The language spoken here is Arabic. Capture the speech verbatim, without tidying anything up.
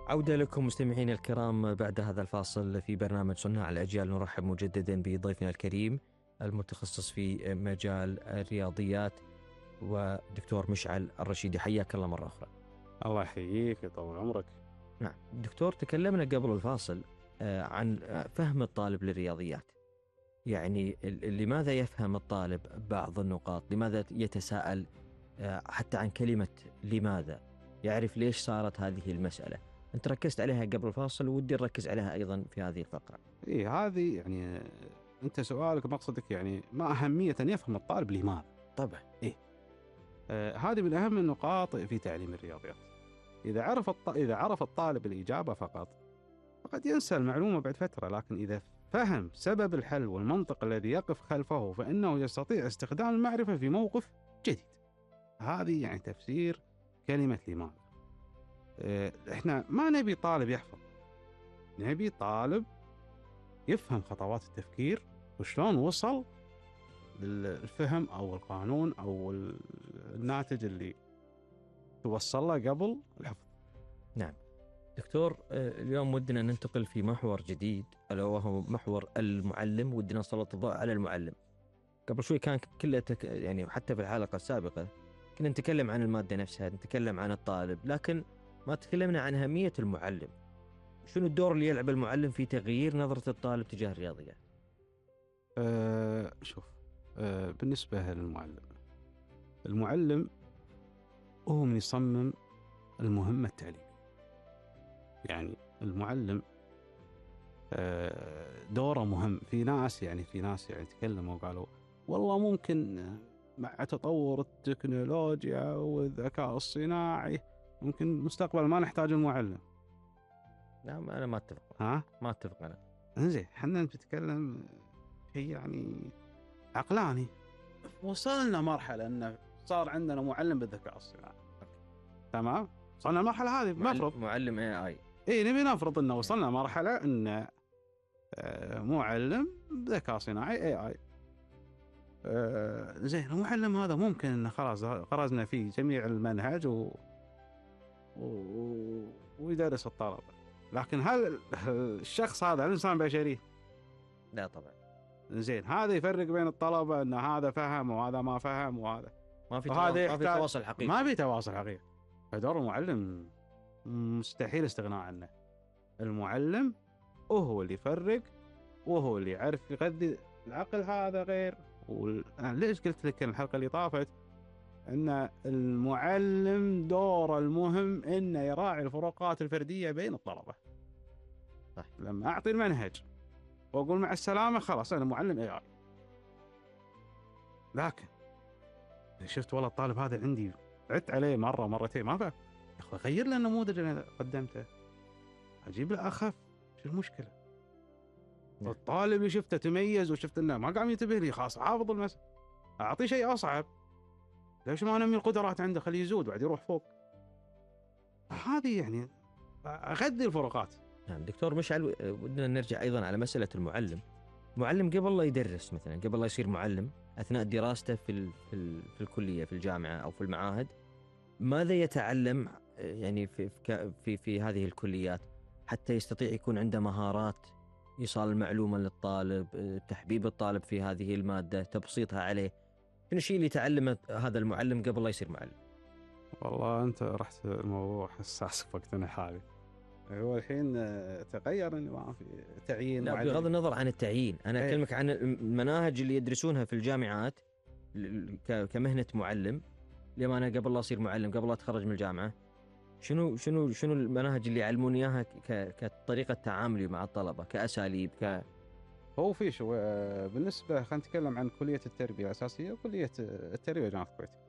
عودة لكم مستمعين الكرام بعد هذا الفاصل في برنامج صناع الأجيال. نرحب مجددا بضيفنا الكريم المتخصص في مجال الرياضيات ودكتور مشعل الرشيدي. حياك الله مرة أخرى. الله يحييك يطول عمرك. نعم دكتور، تكلمنا قبل الفاصل عن فهم الطالب للرياضيات. يعني لماذا يفهم الطالب بعض النقاط؟ لماذا يتساءل حتى عن كلمة لماذا؟ يعرف ليش صارت هذه المسألة. أنت ركزت عليها قبل الفاصل ودي نركز عليها أيضا في هذه الفقرة. إيه هذه يعني أنت سؤالك مقصدك يعني ما أهمية أن يفهم الطالب لماذا؟ طبعا. إيه آه هذه من أهم النقاط في تعليم الرياضيات. إذا عرف الط... إذا عرف الطالب الإجابة فقط فقد ينسى المعلومة بعد فترة، لكن إذا فهم سبب الحل والمنطق الذي يقف خلفه فإنه يستطيع استخدام المعرفة في موقف جديد. هذه يعني تفسير كلمة لماذا. آه إحنا ما نبي طالب يحفظ، نبي طالب يفهم خطوات التفكير وشلون وصل للفهم أو القانون أو الناتج اللي توصل له قبل الحفظ. نعم دكتور، اليوم ودنا ننتقل في محور جديد ألا وهو محور المعلم. ودنا نسلط الضوء على المعلم. قبل شوي كان كله تك... يعني حتى في الحلقة السابقة كنا نتكلم عن المادة نفسها، نتكلم عن الطالب، لكن ما تكلمنا عن أهمية المعلم. شنو الدور اللي يلعب المعلم في تغيير نظرة الطالب تجاه الرياضيات؟ أه شوف أه بالنسبة للمعلم، المعلم هو من يصمم المهمة التعليمية. يعني المعلم أه دوره مهم. في ناس يعني في ناس يعني تكلموا وقالوا والله ممكن مع تطور التكنولوجيا والذكاء الصناعي ممكن مستقبل ما نحتاج المعلم. لا أنا ما أتفق. ها ما أتفق أنا. زين احنا بنتكلم في يعني عقلاني. وصلنا مرحلة أن صار عندنا معلم بالذكاء الصناعي. تمام، وصلنا المرحلة هذه. نفرض معلم اي اي اي نبي نفرض انه وصلنا مرحلة ان معلم ذكاء صناعي اي اي. زين المعلم هذا ممكن انه خلاص خرجنا فيه جميع المنهج و... و... ويدرس الطلبة، لكن هل الشخص هذا انسان بشري؟ لا طبعا. زين هذا يفرق بين الطلبة ان هذا فهم وهذا ما فهم وهذا ما في تواصل. ما في تواصل حقيقي. ما في تواصل حقيقي. فدور المعلم مستحيل استغناء عنه. المعلم وهو اللي يفرق وهو اللي يعرف يغذي العقل. هذا غير وال... أنا ليش قلت لك الحلقة اللي طافت أن المعلم دور المهم إنه يراعي الفروقات الفردية بين الطلبة. صح. لما أعطي المنهج وأقول مع السلامة خلاص أنا معلم إي آي، لكن شفت والله الطالب هذا عندي عدت عليه مرة مرتين ما فهم، يا أخوي غير له النموذج اللي قدمته، أجيب له أخف. شو المشكلة؟ نعم. الطالب اللي شفته تميز وشفت إنه ما قام ينتبه لي خلاص حافظ المسألة، أعطيه شيء أصعب. ليش ما أنمي القدرات عنده؟ خليه يزود بعد يروح فوق. هذه يعني أغذي الفروقات. نعم دكتور مشعل، ودنا نرجع أيضا على مسألة المعلم. معلم قبل لا يدرس مثلا، قبل لا يصير معلم، أثناء دراسته في ال في, ال في الكلية في الجامعة أو في المعاهد، ماذا يتعلم يعني في في في, في هذه الكليات حتى يستطيع يكون عنده مهارات إيصال المعلومة للطالب، تحبيب الطالب في هذه المادة، تبسيطها عليه؟ شنو الشيء اللي تعلمه هذا المعلم قبل لا يصير معلم؟ والله أنت رحت الموضوع حساس في وقتنا الحالي. هو الحين تغير النظام في تعيين. لا بغض النظر عن التعيين، أنا أكلمك عن المناهج اللي يدرسونها في الجامعات كمهنة معلم. لما أنا قبل لا أصير معلم، قبل لا أتخرج من الجامعة، شنو شنو شنو المناهج اللي يعلموني إياها كطريقة تعاملي مع الطلبة، كأساليب ك هو في شو بالنسبة خلينا نتكلم عن كلية التربية الأساسية وكلية التربية جامعة الكويت.